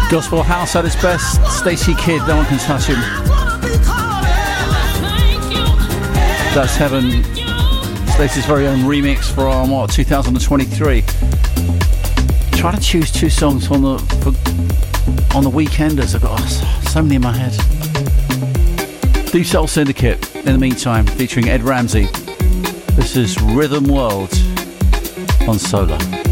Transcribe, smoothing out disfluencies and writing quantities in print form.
Gospel house at its best. Stacey Kidd, no one can touch him. That's Heaven. Stacey's very own remix from 2023. Trying to choose two songs on the Weekenders. I've got so many in my head. Deep Soul Syndicate, in the meantime, featuring Ed Ramsey. This is Rhythm World on Solar.